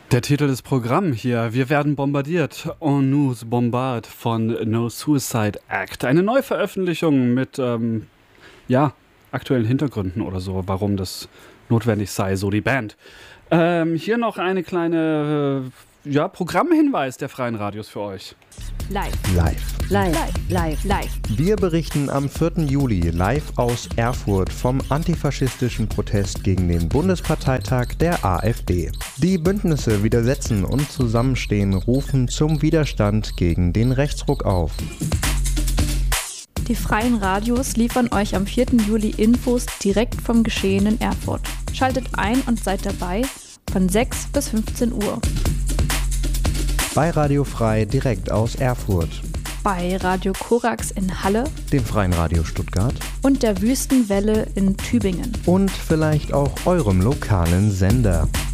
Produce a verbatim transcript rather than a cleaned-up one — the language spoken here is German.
Der Titel des Programms hier, wir werden bombardiert, on nous bombard von No Suicide Act. Eine Neuveröffentlichung mit, ähm, ja, aktuellen Hintergründen oder so, warum das notwendig sei, so die Band. Ähm, hier noch eine kleine, äh, ja, Programmhinweis der Freien Radios für euch. Live. Live. Live. Live. Live. Wir berichten am vierten Juli live aus Erfurt vom antifaschistischen Protest gegen den Bundesparteitag der AfD. Die Bündnisse Widersetzen und Zusammenstehen rufen zum Widerstand gegen den Rechtsruck auf. Die Freien Radios liefern euch am vierten Juli Infos direkt vom Geschehen in Erfurt. Schaltet ein und seid dabei von sechs bis fünfzehn Uhr. Bei Radio Frei direkt aus Erfurt. Bei Radio Korax in Halle, Dem Freien Radio Stuttgart und der Wüstenwelle in Tübingen. und vielleicht auch eurem lokalen Sender.